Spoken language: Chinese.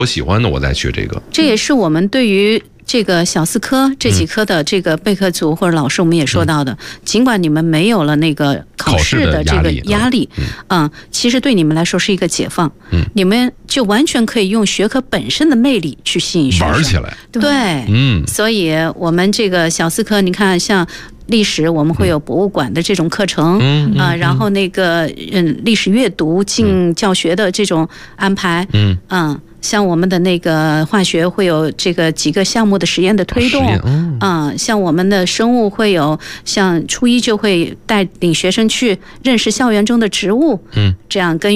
我喜欢的我再学这个。 这也是我们对于这个小4科这几科的这个备课组或者老师，我们也说到的，尽管你们没有了那个考试的这个压力，其实对你们来说是一个解放，你们就完全可以用学科本身的魅力去吸引学生玩起来。 对，所以我们这个小4科，你看像历史我们会有博物馆的这种课程，然后那个历史阅读进教学的这种安排，像我们的那个化学会有这个几个项目的实验的推动，像我们的生物会有，像初一就会带领学生去认识校园中的植物，这样跟